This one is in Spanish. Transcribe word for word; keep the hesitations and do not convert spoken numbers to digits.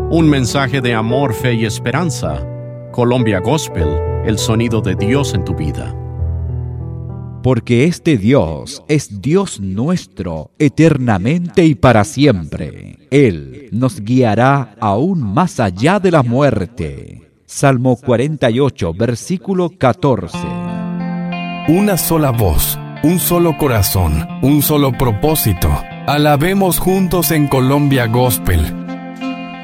Un mensaje de amor, fe y esperanza. Colombia Gospel, el sonido de Dios en tu vida. Porque este Dios es Dios nuestro, eternamente y para siempre. Él nos guiará aún más allá de la muerte. Salmo cuarenta y ocho, versículo catorce. Una sola voz, un solo corazón, un solo propósito. Alabemos juntos en Colombia Gospel.